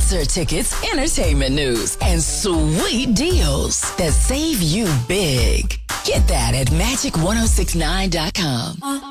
concert tickets, entertainment news, and sweet deals that save you big. Get that at magic1069.com.